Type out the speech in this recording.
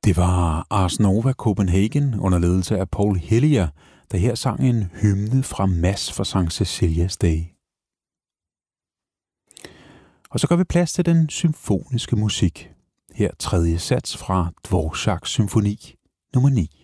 Det var Ars Nova Copenhagen under ledelse af Paul Hillier, der her sang en hymne fra Mass for St. Cecilia's Day. Og så gør vi plads til den symfoniske musik. Her tredje sats fra Dvoraks symfoni nummer 9.